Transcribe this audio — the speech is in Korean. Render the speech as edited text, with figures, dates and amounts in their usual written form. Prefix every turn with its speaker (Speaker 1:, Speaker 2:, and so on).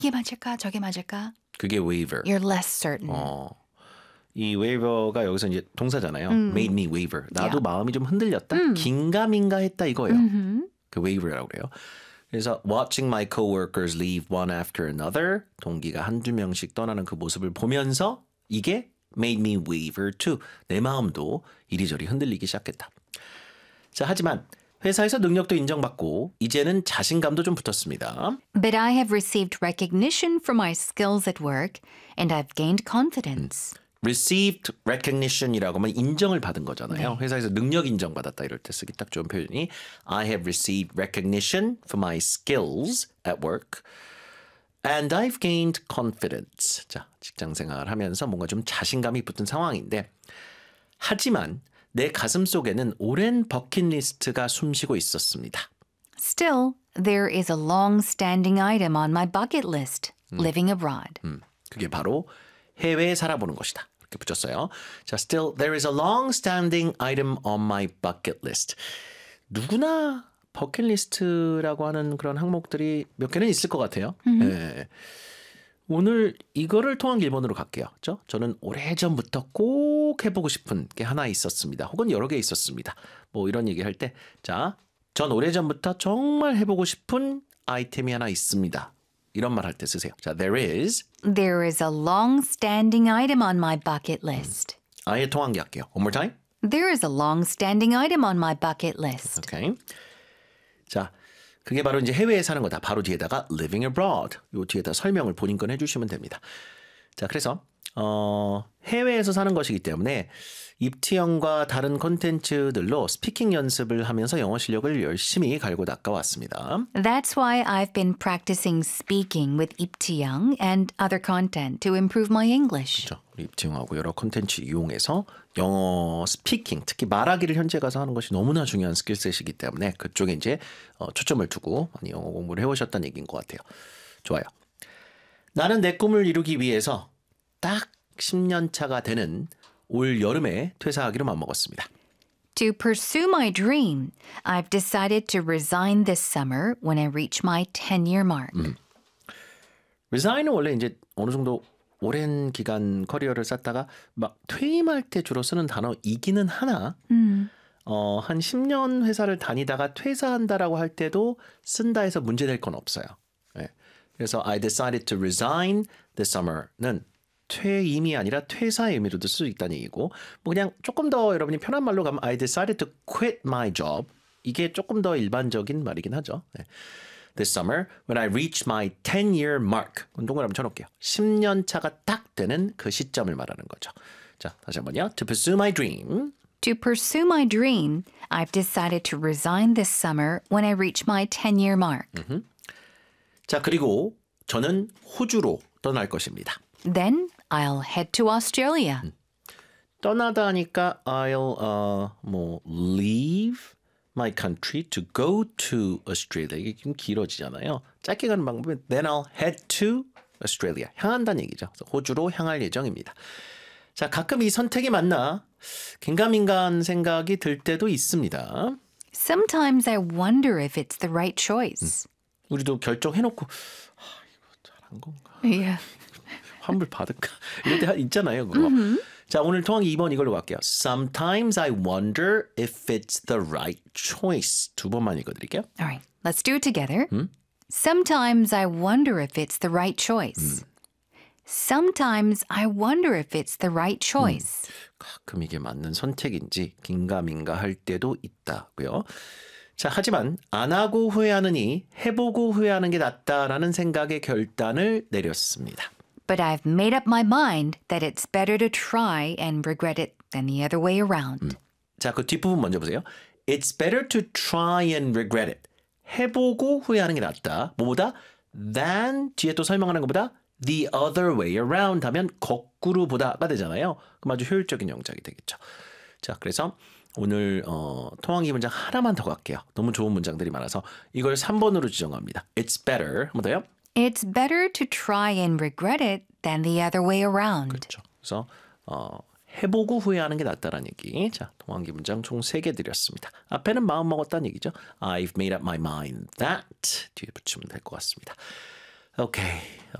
Speaker 1: 이게 맞을까? 저게 맞을까?
Speaker 2: 그게 waver.
Speaker 1: You're less certain.
Speaker 2: 이 waver가 여기서 이제 동사잖아요. Made me waver. 나도
Speaker 1: Yeah.
Speaker 2: 마음이 좀 흔들렸다. 긴가민가했다 이거예요. 그 waver라고 그래요. 그래서 watching my coworkers leave one after another, 동기가 한두 명씩 떠나는 그 모습을 보면서 이게 made me waver too. 내 마음도 이리저리 흔들리기 시작했다. 자, 하지만 회사에서 능력도 인정받고 이제는 자신감도 좀 붙었습니다.
Speaker 1: But I have received recognition for my skills at work and I've gained confidence.
Speaker 2: Received recognition이라고 하면 인정을 받은 거잖아요. 회사에서 능력 인정받았다 이럴 때 쓰기 딱 좋은 표현이 I have received recognition for my skills at work and I've gained confidence. 자, 직장 생활을 하면서 뭔가 좀 자신감이 붙은 상황인데 하지만 내 가슴 속에는 오랜 버킷리스트가 숨쉬고 있었습니다.
Speaker 1: Still, there is a long-standing item on my bucket list, living abroad.
Speaker 2: 그게 바로 해외에 살아보는 것이다. 이렇게 붙였어요. 자, still there is a long-standing item on my bucket list. 누구나 버킷리스트라고 하는 그런 항목들이 몇 개는 있을 것 같아요. 네. 오늘 이거를 통한 기본으로 갈게요. 그렇죠? 저는 오래전부터 꼭 해보고 싶은 게 하나 있었습니다. 혹은 여러 개 있었습니다. 뭐 이런 얘기할 때 자, 전 오래전부터 정말 해보고 싶은 아이템이 하나 있습니다. 이런 말 할 때 쓰세요. 자, there is
Speaker 1: a long-standing item on my bucket list.
Speaker 2: 아예 통한 게 할게요. One more time.
Speaker 1: There is a long-standing item on my bucket list.
Speaker 2: Okay. 자, 그게 바로 이제 해외에 사는 거다. 바로 뒤에다가 living abroad. 요 뒤에다 설명을 본인 건 해주시면 됩니다. 자, 그래서 해외에서 사는 것이기 때문에 입티형과 다른 콘텐츠들로 스피킹 연습을 하면서 영어 실력을 열심히 갈고 닦아왔습니다.
Speaker 1: That's why I've been practicing speaking with 입티형 and other content to improve my English.
Speaker 2: 그렇죠. 입티형하고 여러 콘텐츠 이용해서 영어 스피킹, 특히 말하기를 현재 가서 하는 것이 너무나 중요한 스킬셋이기 때문에 그쪽에 이제 초점을 두고 많이 영어 공부를 해오셨다는 얘기인 것 같아요. 좋아요. 나는 내 꿈을 이루기 위해서 딱 10년 차가 되는 올 여름에 퇴사하기로 마음먹었습니다.
Speaker 1: To pursue my dream, I've decided to resign this summer when I reach my 10-year mark.
Speaker 2: resign은 원래 이제 어느 정도 오랜 기간 커리어를 쌓다가 막 퇴임할 때 주로 쓰는 단어이기는 하나 한 10년 회사를 다니다가 퇴사한다라고 할 때도 쓴다 해서 문제될 건 없어요. 네. 그래서 I decided to resign this summer는 퇴임이 아니라 퇴사의 의미로도 쓸 수 있다는 얘기고 뭐 그냥 조금 더 여러분이 편한 말로 가면 I decided to quit my job 이게 조금 더 일반적인 말이긴 하죠. 네. This summer when I reach my 10-year mark 동그라미 한번 쳐놓을게요. 10년 차가 딱 되는 그 시점을 말하는 거죠. 자, 다시 한번요. To pursue my dream.
Speaker 1: To pursue my dream, I've decided to resign this summer when I reach my 10-year mark.
Speaker 2: 자, 그리고 저는 호주로 떠날 것입니다.
Speaker 1: Then I'll head to Australia.
Speaker 2: 떠나다 하니까 I'll leave my country to go to Australia. 이게 좀 길어지잖아요. 짧게 가는 방법은 then I'll head to Australia. 향한다는 얘기죠. 그래서 호주로 향할 예정입니다. 자, 가끔 이 선택이 맞나? 긴가민가한 생각이 들 때도 있습니다.
Speaker 1: Sometimes I wonder if it's the right choice.
Speaker 2: 우리도 결정해놓고 이거 잘한 건가?
Speaker 1: Yeah.
Speaker 2: 환불 받을까? 이럴 때 있잖아요. 그거. 자, 오늘 통화기 2번 이걸로 갈게요. Sometimes I wonder if it's the right choice. 두 번만 읽어드릴게요.
Speaker 1: All right, let's do it together. Sometimes I wonder if it's the right choice. Sometimes I wonder if it's the right choice.
Speaker 2: 가끔 이게 맞는 선택인지 긴가민가 할 때도 있다고요. 자, 하지만 안 하고 후회하느니 해보고 후회하는 게 낫다라는 생각의 결단을 내렸습니다.
Speaker 1: But I've made up my mind that it's better to try and regret it than the other way around.
Speaker 2: 자, 그 뒷부분 먼저 보세요. It's better to try and regret it. 해보고 후회하는 게 낫다. 뭐보다? than 뒤에 또 설명하는 것보다 the other way around 하면 거꾸로 보다가 되잖아요. 그럼 아주 효율적인 영작이 되겠죠. 자, 그래서 오늘 통항기 문장 하나만 더 갈게요. 너무 좋은 문장들이 많아서 이걸 3번으로 지정합니다. It's better. 한 번 더요.
Speaker 1: It's better to try and regret it than the other way around.
Speaker 2: 그렇죠. 그래서 해보고 후회하는 게 낫다라는 얘기. 자, 통항기 문장 총 3개 드렸습니다. 앞에는 마음 먹었다는 얘기죠. I've made up my mind that 뒤에 붙이면 될 것 같습니다. 오케이.